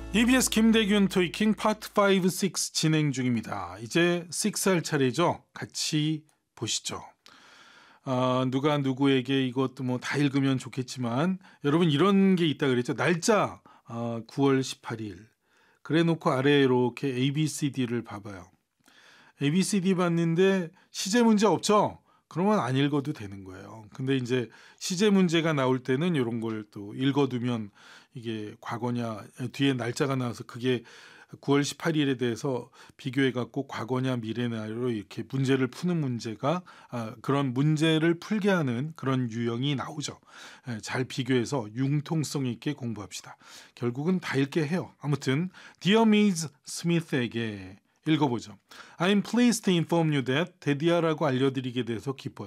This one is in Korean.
EBS 김대균 토이킹 파트 5, 6 진행 중입니다. 이제 6 할 차례죠. 같이 보시죠. 누가 누구에게 이것도 뭐 다 읽으면 좋겠지만 여러분 이런 게 있다 그랬죠. 날짜 9월 18일. 그래 놓고 아래에 이렇게 ABCD를 봐봐요. ABCD 봤는데 시제 문제 없죠? 그러면 안 읽어도 되는 거예요. 근데 이제 시제 문제가 나올 때는 이런 걸 또 읽어두면 이게 과거냐 뒤에 날짜가 나와서 그게 9월 18일에 대해서 비교해 갖고 과거냐 미래냐로 이렇게 문제를 푸는 문제가 그런 문제를 풀게 하는 그런 유형이 나오죠. 잘 비교해서 융통성 있게 공부합시다. 결국은 다 읽게 해요. 아무튼 Dear Ms. Smith에게 읽어보죠. I'm pleased to inform you that 데디아라고 알려드리게 돼서 기뻐요.